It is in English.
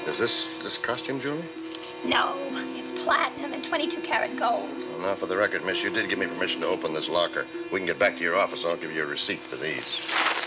Is this costume jewelry? No, it's platinum and 22-karat gold. Well, now, for the record, miss, you did give me permission to open this locker. We can get back to your office. I'll give you a receipt for these.